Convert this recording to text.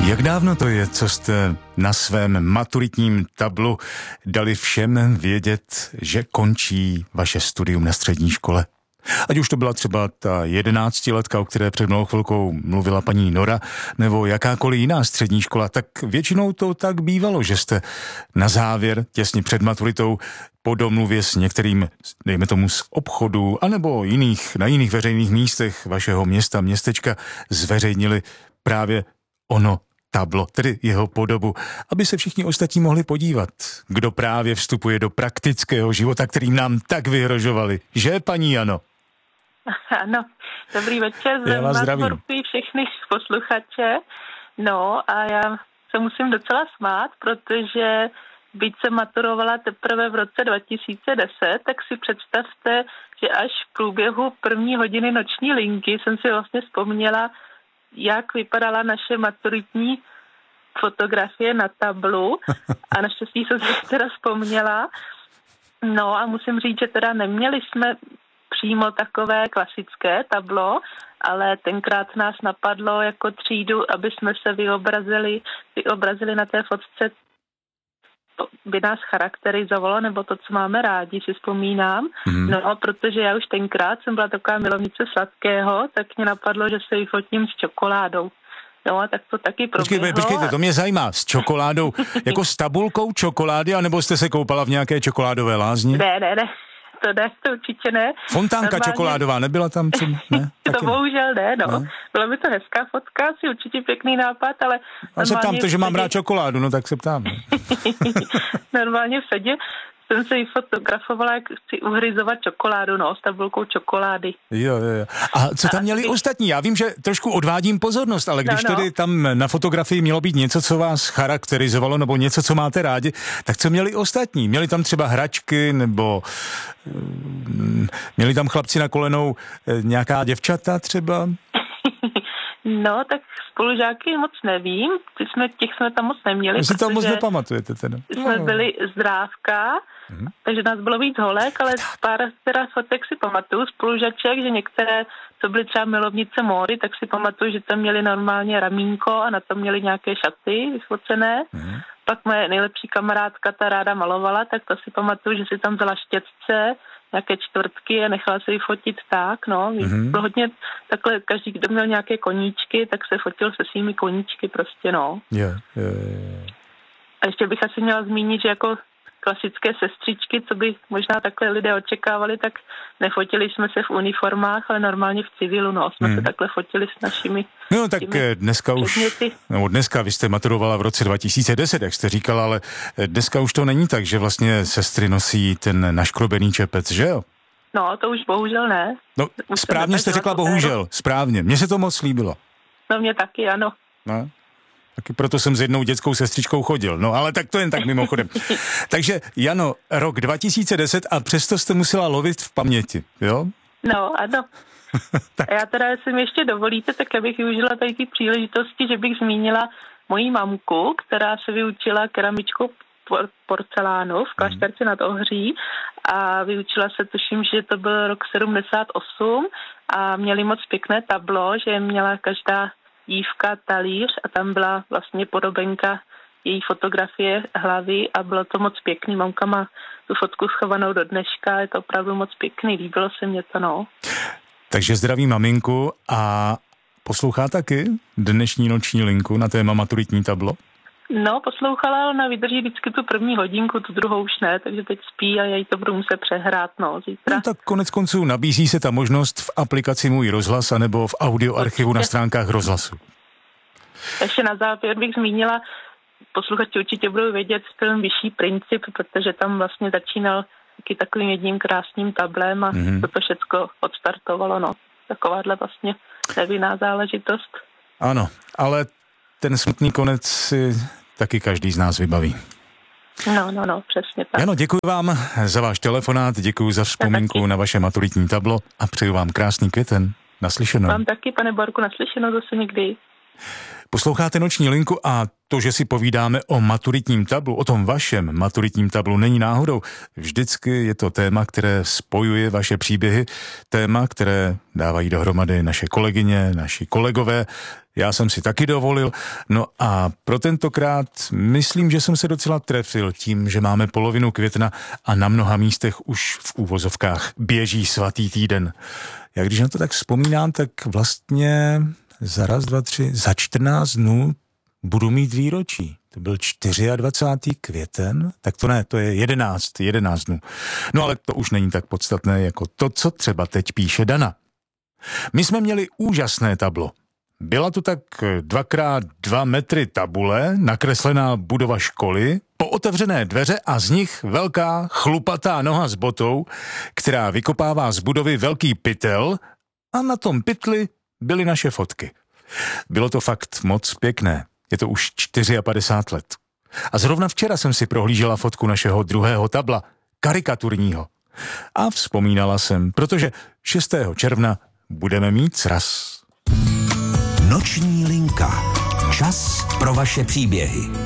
Jak dávno to je, co jste na svém maturitním tablu dali všem vědět, že končí vaše studium na střední škole? Ať už to byla třeba ta 11letka, o které před malou chvilkou mluvila paní Nora, nebo jakákoliv jiná střední škola, tak většinou to tak bývalo, že jste na závěr, těsně před maturitou, po domluvě s některým, dejme tomu z obchodu, anebo na jiných veřejných místech vašeho města, městečka, zveřejnili právě ono tablo, tedy jeho podobu, aby se všichni ostatní mohli podívat, kdo právě vstupuje do praktického života, kterým nám tak vyhrožovali. Že, paní Jano? Ano, dobrý večer, zdravím všechny posluchače. No a já se musím docela smát, protože byť jsem maturovala teprve v roce 2010, tak si představte, že až v průběhu první hodiny noční linky jsem si vlastně vzpomněla, jak vypadala naše maturitní fotografie na tablu a naštěstí jsem si teda vzpomněla. No a musím říct, že teda neměli jsme přímo takové klasické tablo, ale tenkrát nás napadlo jako třídu, aby jsme se vyobrazili na té fotce, to by nás charakterizovalo, nebo to, co máme rádi, si vzpomínám. No, protože já už tenkrát jsem byla taková milovnice sladkého, tak mě napadlo, že se vyfotím s čokoládou. No a tak to taky proběhlo. Počkejte, to mě zajímá. S čokoládou, jako s tabulkou čokolády, anebo jste se koupala v nějaké čokoládové lázni? Ne. To určitě ne. Fontánka normálně... čokoládová, nebyla tam? Ne? To bohužel ne, no. Byla by to hezká fotka, asi určitě pěkný nápad, ale... A se ptám to, že mám rád čokoládu, no tak se ptám. Normálně v sedě jsem se jí fotografovala, jak chci uhryzovat čokoládu, no, s tabulkou čokolády. Jo. A co tam měli ostatní? Já vím, že trošku odvádím pozornost, ale když tedy tam na fotografii mělo být něco, co vás charakterizovalo, nebo něco, co máte rádi, tak co měli ostatní? Měli tam třeba hračky, nebo měli tam chlapci na kolenou nějaká děvčata třeba? No, tak spolužáky moc nevím, těch jsme tam moc neměli. Vy si to moc nepamatujete teda. Jsme byli zdrávka, takže nás bylo víc holek, ale pár teda fotek si pamatuju, spolužaček, že některé, co byly třeba milovnice módy, tak si pamatuju, že tam měli normálně ramínko a na tom měli nějaké šaty vyfocené. Pak moje nejlepší kamarádka ta ráda malovala, tak to si pamatuju, že si tam vzala štětce, nějaké čtvrtky a nechala se jí fotit tak, no. Bylo hodně takhle, každý, kdo měl nějaké koníčky, tak se fotil se svými koníčky prostě, no. Yeah. A ještě bych asi měla zmínit, že jako klasické sestřičky, co by možná takhle lidé očekávali, tak nefotili jsme se v uniformách, ale normálně v civilu, no. Jsme se takhle fotili s našimi... No tak dneska předměty. Dneska vy jste maturovala v roce 2010, jak jste říkala, ale dneska už to není tak, že vlastně sestry nosí ten naškrobený čepec, že jo? No, to už bohužel ne. No, správně jste řekla bohužel, správně. Mně se to moc líbilo. No, mě taky, ano. No. Taky proto jsem s jednou dětskou sestřičkou chodil. No, ale tak to jen tak mimochodem. Takže, Jano, rok 2010 a přesto jste musela lovit v paměti, jo? No, ano. A já teda, jestli mi ještě dovolíte, tak já bych využila tady ty příležitosti, že bych zmínila moji mamku, která se vyučila keramičkou porcelánu v Klášterci nad Ohří a vyučila se, tuším, že to byl rok 78 a měli moc pěkné tablo, že měla každá dívka talíř a tam byla vlastně podobenka její fotografie hlavy a bylo to moc pěkný. Mamka má tu fotku schovanou do dneška, je to opravdu moc pěkný, líbilo se mě to, no. Takže zdraví maminku a poslouchá taky dnešní noční linku na téma maturitní tablo? No, poslouchala, ona vydrží vždycky tu první hodinku, tu druhou už ne, takže teď spí a já jí to budu muset přehrát, no, zítra. No tak konec konců nabízí se ta možnost v aplikaci Můj rozhlas anebo v audioarchivu na stránkách rozhlasu. Ještě na závěr bych zmínila, posluchači určitě budou vědět film Vyšší princip, protože tam vlastně začínal taky takovým jedním krásným tablem a to všecko odstartovalo, no. Takováhle vlastně nevinná záležitost. Ano, ale ten smutný konec si taky každý z nás vybaví. No, přesně tak. Jano, děkuji vám za váš telefonát, děkuji za vzpomínku na vaše maturitní tablo a přeju vám krásný květen. Naslyšenou. Vám taky, pane Borku, naslyšenou zase někdy. Posloucháte Noční linku a to, že si povídáme o maturitním tablu, o tom vašem maturitním tablu, není náhodou. Vždycky je to téma, které spojuje vaše příběhy, téma, které dávají dohromady naše kolegyně, naši kolegové. Já jsem si taky dovolil. No a pro tentokrát myslím, že jsem se docela trefil tím, že máme polovinu května a na mnoha místech už v úvozovkách běží svatý týden. Já když na to tak vzpomínám, tak vlastně za 14 dnů budu mít výročí. To byl 24. květen, tak to ne, to je 11 dnů. No ale to už není tak podstatné jako to, co třeba teď píše Dana. My jsme měli úžasné tablo. Byla tu tak 2x2 metry tabule, nakreslená budova školy, pootevřené dveře a z nich velká chlupatá noha s botou, která vykopává z budovy velký pytel a na tom pytli byly naše fotky. Bylo to fakt moc pěkné. Je to už 54 let. A zrovna včera jsem si prohlížela fotku našeho druhého tabla, karikaturního. A vzpomínala jsem, protože 6. června budeme mít sraz. Noční linka. Čas pro vaše příběhy.